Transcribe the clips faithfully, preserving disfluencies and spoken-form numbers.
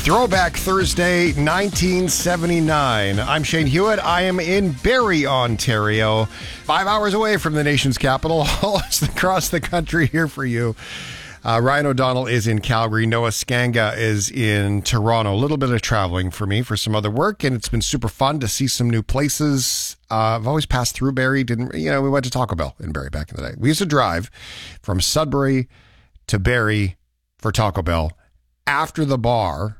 Throwback Thursday, nineteen seventy-nine. I'm Shane Hewitt. I am in Barrie, Ontario, five hours away from the nation's capital, all across the country here for you. Uh, Ryan O'Donnell is in Calgary. Noah Skanga is in Toronto. A little bit of traveling for me for some other work, and it's been super fun to see some new places. Uh, I've always passed through Barrie. Didn't you know? We went to Taco Bell in Barrie back in the day. We used to drive from Sudbury to Barrie for Taco Bell after the bar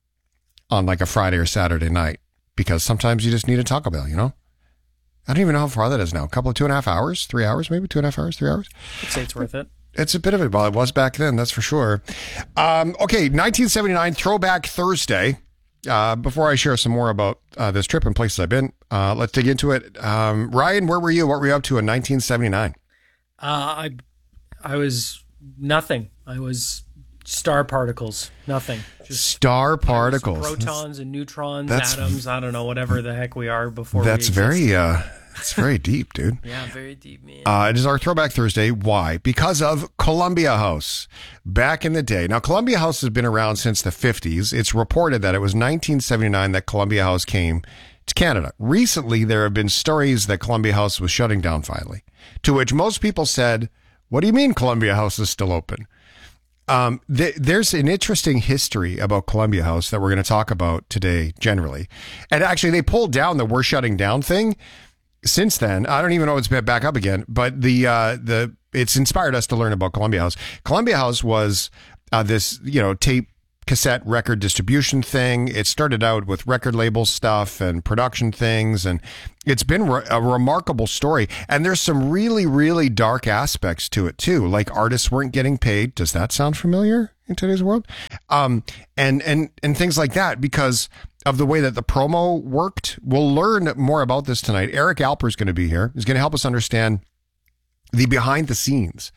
on like a Friday or Saturday night, because sometimes you just need a Taco Bell, you know? I don't even know how far that is now. A couple of two and a half hours, three hours, maybe two and a half hours, three hours. I'd say it's worth it. It's a bit of it. Well, it was back then, that's for sure. Um, okay, nineteen seventy-nine, Throwback Thursday. Uh, before I share some more about uh, this trip and places I've been, uh, let's dig into it. Um, Ryan, where were you? What were you up to in nineteen seventy-nine? Uh, I, I was nothing. I was star particles. Nothing. Just star particles. Protons and neutrons, that's, atoms. I don't know, whatever the heck we are before. That's we very. Uh, it's very deep, dude. Yeah, very deep, man. Uh, it is our Throwback Thursday. Why? Because of Columbia House. Back in the day. Now, Columbia House has been around since the fifties. It's reported that it was nineteen seventy-nine that Columbia House came to Canada. Recently, there have been stories that Columbia House was shutting down finally, to which most people said, what do you mean Columbia House is still open? Um, th- there's an interesting history about Columbia House that we're going to talk about today generally. And actually, they pulled down the we're shutting down thing. Since then, I don't even know if it's been back up again, but the uh, the it's inspired us to learn about Columbia House. Columbia House was uh, this, you know, tape, cassette, record distribution thing. It started out with record label stuff and production things, and it's been re- a remarkable story. And there's some really, really dark aspects to it too. Like artists weren't getting paid. Does that sound familiar in today's world? Um, and and and things like that because of the way that the promo worked. We'll learn more about this tonight. Eric Alper is going to be here. He's going to help us understand the behind the scenes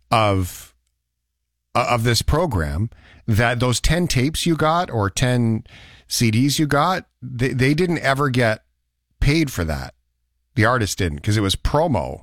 of uh, of this program. That those ten tapes you got or ten C Ds you got, they, they didn't ever get paid for that. The artist didn't, because it was promo.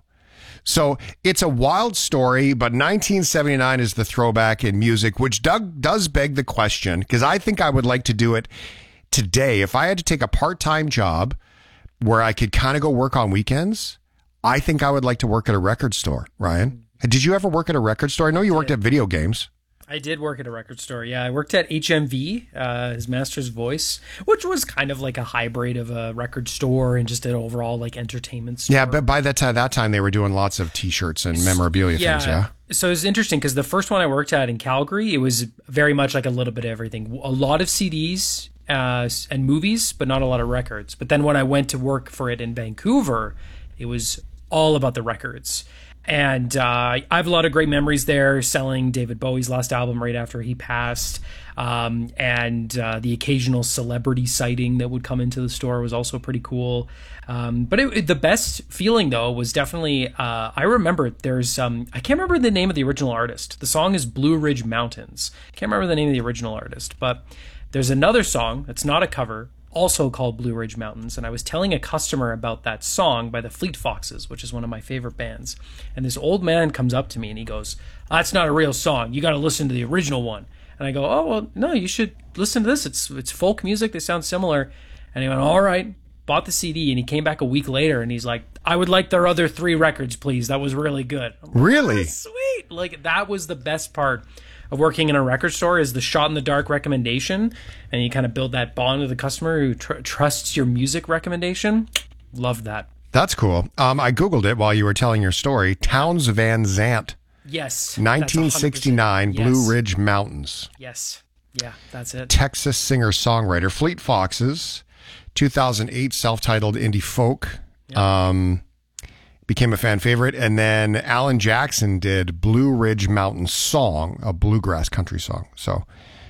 So it's a wild story, but nineteen seventy-nine is the throwback in music, which Doug does beg the question, because I think I would like to do it today. If I had to take a part-time job where I could kind of go work on weekends, I think I would like to work at a record store. Ryan, did you ever work at a record store? I know you worked at video games. I did work at a record store. Yeah, I worked at H M V, uh, his master's voice, which was kind of like a hybrid of a record store and just an overall like entertainment store. Yeah, but by that time, that time they were doing lots of T-shirts and memorabilia yeah. things. Yeah. So it's interesting because the first one I worked at in Calgary, it was very much like a little bit of everything. A lot of C Ds uh, and movies, but not a lot of records. But then when I went to work for it in Vancouver, it was all about the records. And uh, I have a lot of great memories there, selling David Bowie's last album right after he passed. Um, and uh, the occasional celebrity sighting that would come into the store was also pretty cool. Um, but it, it, the best feeling, though, was definitely, uh, I remember there's, um, I can't remember the name of the original artist. The song is Blue Ridge Mountains. I can't remember the name of the original artist, but there's another song that's not a cover, also called Blue Ridge Mountains, and I was telling a customer about that song by the Fleet Foxes, which is one of my favorite bands. And this old man comes up to me and he goes, "That's not a real song. You got to listen to the original one." And I go, "Oh, well, no, you should listen to this. It's it's folk music. They sound similar." And he went, "All right." Bought the C D, and he came back a week later and he's like, "I would like their other three records, please. That was really good." I'm like, really? "Oh, sweet. Like, that was the best part of working in a record store, is the shot in the dark recommendation, and you kind of build that bond with the customer who tr- trusts your music recommendation. Love that. That's cool. Um, I Googled it while you were telling your story. Townes Van Zandt. Yes. nineteen sixty-nine, yes. Blue Ridge Mountains. Yes. Yeah, that's it. Texas singer-songwriter. Fleet Foxes, two thousand eight self-titled indie folk. Yep. Um, became a fan favorite. And then Alan Jackson did Blue Ridge Mountain Song, a bluegrass country song. So,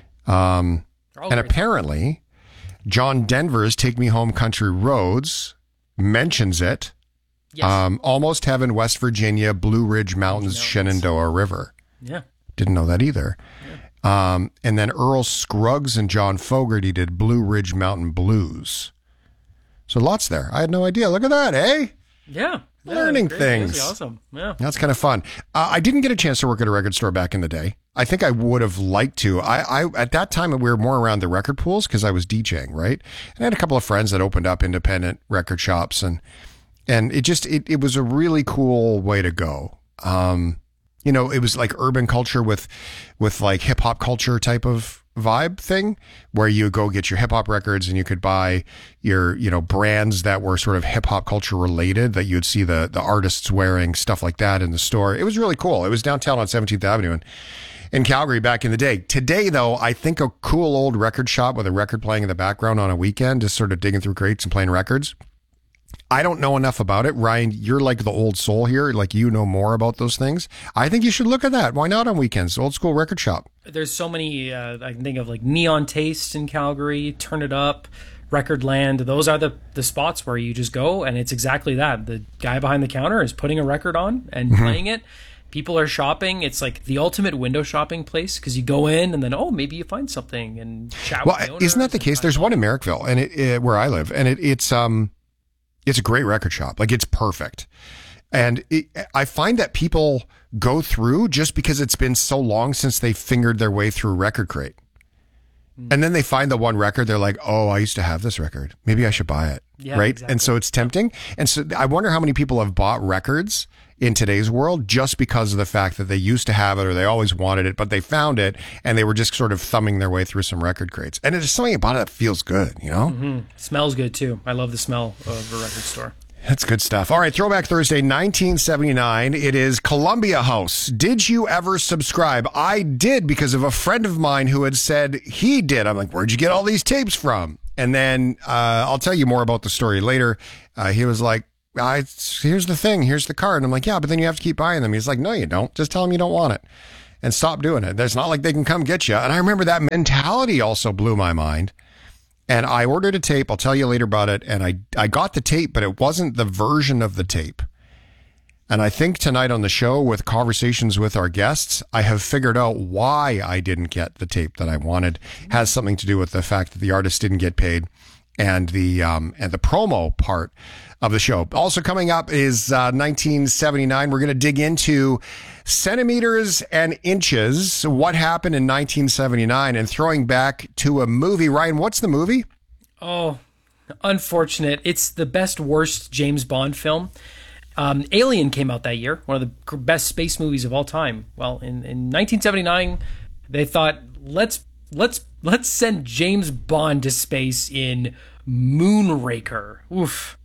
um, and apparently John Denver's Take Me Home Country Roads mentions it. Yes. Um, Almost Heaven, West Virginia, Blue Ridge Mountains, Shenandoah River. Yeah. Didn't know that either. Yeah. Um, and then Earl Scruggs and John Fogerty did Blue Ridge Mountain Blues. So lots there. I had no idea. Look at that, eh? Yeah. Learning yeah, things. That's awesome. Yeah. That's kind of fun. Uh, I didn't get a chance to work at a record store back in the day. I think I would have liked to. I, I at that time we were more around the record pools because I was DJing, right? And I had a couple of friends that opened up independent record shops, and and it just it, it was a really cool way to go. Um, you know, it was like urban culture with with like hip hop culture type of vibe thing, where you go get your hip hop records and you could buy your, you know, brands that were sort of hip hop culture related, that you'd see the the artists wearing stuff like that in the store. It was really cool. It was downtown on seventeenth Avenue and in Calgary back in the day. Today, though, I think a cool old record shop with a record playing in the background on a weekend, just sort of digging through crates and playing records. I don't know enough about it. Ryan, you're like the old soul here. Like, you know more about those things. I think you should look at that. Why not on weekends? Old school record shop. There's so many, uh, I can think of like Neon Taste in Calgary, Turn It Up, Recordland. Those are the, the spots where you just go, and it's exactly that. The guy behind the counter is putting a record on and mm-hmm. playing it. People are shopping. It's like the ultimate window shopping place, because you go in and then, oh, maybe you find something and chat well, with the owners. Isn't that the case? There's one in Merrickville, and it, it where I live, and it, it's um, it's a great record shop. Like, it's perfect. And it, I find that people go through just because it's been so long since they fingered their way through Record Crate. Mm. And then they find the one record, they're like, oh, I used to have this record. Maybe I should buy it. Yeah, right? Exactly. And so it's tempting. And so I wonder how many people have bought records in today's world just because of the fact that they used to have it or they always wanted it, but they found it and they were just sort of thumbing their way through some record crates. And there's something about it that feels good, you know? Mm-hmm. Smells good too. I love the smell of a record store. That's good stuff. All right, Throwback Thursday, nineteen seventy-nine. It is Columbia House. Did you ever subscribe? I did, because of a friend of mine who had said he did. I'm like, where'd you get all these tapes from? And then uh, I'll tell you more about the story later. Uh, he was like, I, here's the thing. Here's the card. And I'm like, yeah, but then you have to keep buying them. He's like, no, you don't. Just tell them you don't want it and stop doing it. It's not like they can come get you. And I remember that mentality also blew my mind. And I ordered a tape. I'll tell you later about it. And I, I got the tape, but it wasn't the version of the tape. And I think tonight on the show, with conversations with our guests, I have figured out why I didn't get the tape that I wanted. It has something to do with the fact that the artist didn't get paid, and the um, and the promo part of the show. Also coming up is uh, nineteen seventy-nine. We're going to dig into centimeters and inches, what happened in nineteen seventy-nine, and throwing back to a movie. Ryan, what's the movie? Oh, unfortunate. It's the best worst James Bond film. Um, Alien came out that year, one of the best space movies of all time. Well, in, in nineteen seventy-nine, they thought, let's let's let's send James Bond to space in Moonraker. Oof.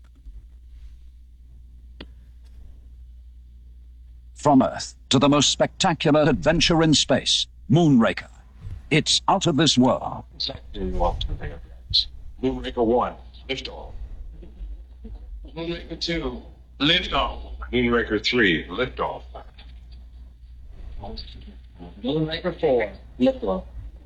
From Earth to the most spectacular adventure in space, Moonraker. It's out of this world. Exactly what the thing is. Moonraker one, liftoff. Moonraker two, liftoff. Moonraker three, liftoff. Moonraker four, liftoff.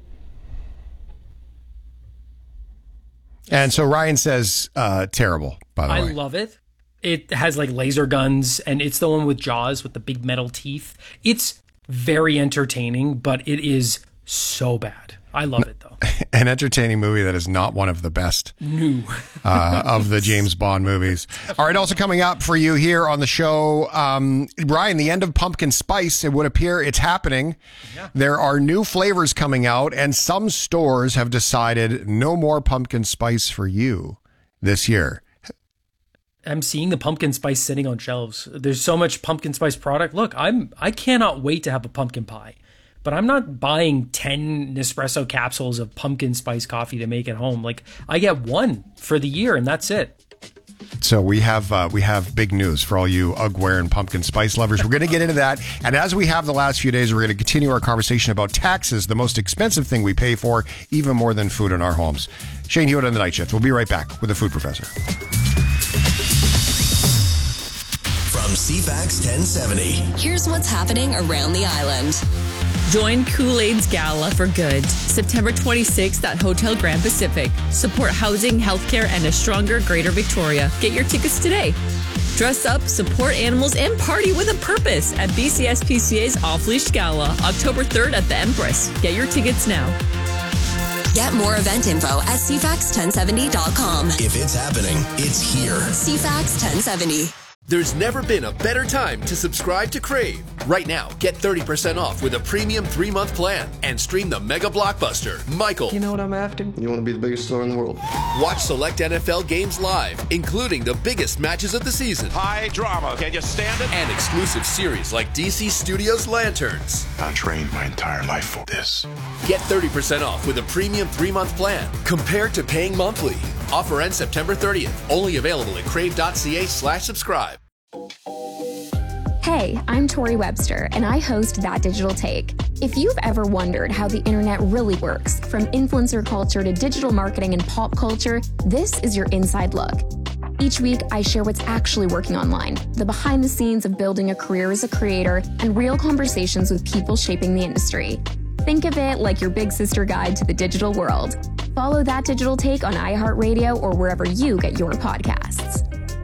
And so Ryan says, uh, terrible, by the I way. I love it. It has like laser guns, and it's the one with Jaws with the big metal teeth. It's very entertaining, but it is so bad. I love it, though. An entertaining movie that is not one of the best no. uh, of the James Bond movies. All right, also coming up for you here on the show, um, Ryan, the end of pumpkin spice, it would appear it's happening. Yeah. There are new flavors coming out, and some stores have decided no more pumpkin spice for you this year. I'm seeing the pumpkin spice sitting on shelves. There's so much pumpkin spice product. Look, I'm I cannot wait to have a pumpkin pie, but I'm not buying ten Nespresso capsules of pumpkin spice coffee to make at home. Like, I get one for the year, and that's it. So we have uh, we have big news for all you Ugware and pumpkin spice lovers. We're going to get into that. And as we have the last few days, we're going to continue our conversation about taxes, the most expensive thing we pay for, even more than food in our homes. Shane Hewitt on the Night Shift. We'll be right back with the Food Professor. From C FAX ten seventy. Here's what's happening around the island. Join Kool-Aid's Gala for Good, September twenty-sixth at Hotel Grand Pacific. Support housing, healthcare, and a stronger Greater Victoria. Get your tickets today. Dress up, support animals, and party with a purpose at B C S P C A's Off-Leash Gala, October third at the Empress. Get your tickets now. Get more event info at C FAX ten seventy dot com. If it's happening, it's here. C FAX ten seventy. There's never been a better time to subscribe to Crave. Right now, get thirty percent off with a premium three-month plan and stream the mega blockbuster, Michael. You know what I'm after? You want to be the biggest star in the world. Watch select N F L games live, including the biggest matches of the season. High drama. Can you stand it? And exclusive series like D C Studios Lanterns. I trained my entire life for this. Get thirty percent off with a premium three-month plan compared to paying monthly. Offer ends September thirtieth. Only available at crave.ca slash subscribe. Hey, I'm Tori Webster, and I host That Digital Take. If you've ever wondered how the internet really works, from influencer culture to digital marketing and pop culture, this is your inside look. Each week, I share what's actually working online, the behind the scenes of building a career as a creator, and real conversations with people shaping the industry. Think of it like your big sister guide to the digital world. Follow That Digital Take on iHeartRadio or wherever you get your podcasts.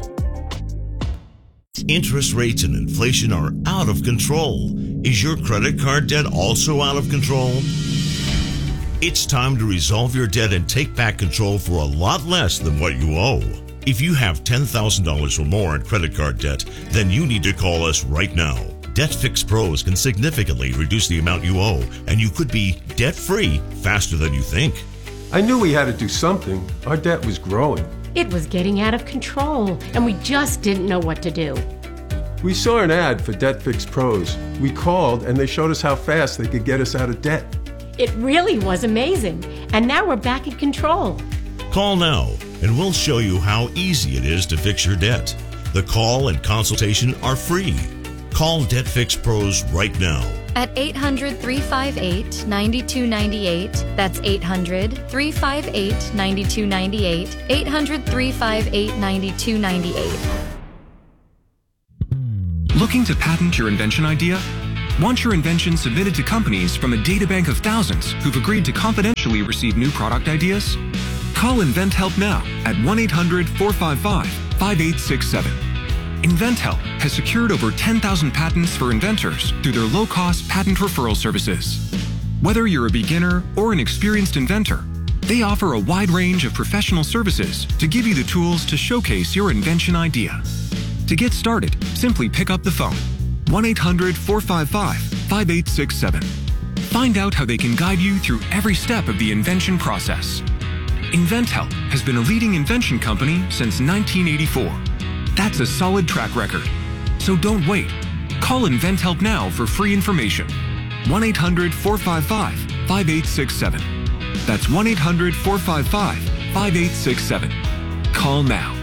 Interest rates and inflation are out of control. Is your credit card debt also out of control? It's time to resolve your debt and take back control for a lot less than what you owe. If you have ten thousand dollars or more in credit card debt, then you need to call us right now. DebtFix Pros can significantly reduce the amount you owe, and you could be debt-free faster than you think. I knew we had to do something. Our debt was growing. It was getting out of control, and we just didn't know what to do. We saw an ad for DebtFix Pros. We called, and they showed us how fast they could get us out of debt. It really was amazing, and now we're back in control. Call now, and we'll show you how easy it is to fix your debt. The call and consultation are free. Call DebtFix Pros right now. At eight hundred, three five eight, nine two nine eight. That's eight hundred, three five eight, nine two nine eight. eight hundred, three five eight, nine two nine eight. Looking to patent your invention idea? Want your invention submitted to companies from a databank of thousands who've agreed to confidentially receive new product ideas? Call InventHelp now at one eight hundred, four five five, five eight six seven. InventHelp has secured over ten thousand patents for inventors through their low-cost patent referral services. Whether you're a beginner or an experienced inventor, they offer a wide range of professional services to give you the tools to showcase your invention idea. To get started, simply pick up the phone, one eight hundred, four five five, five eight six seven. Find out how they can guide you through every step of the invention process. InventHelp has been a leading invention company since nineteen eighty-four. That's a solid track record. So don't wait. Call InventHelp now for free information. one eight hundred, four five five, five eight six seven. That's one eight hundred, four five five, five eight six seven. Call now.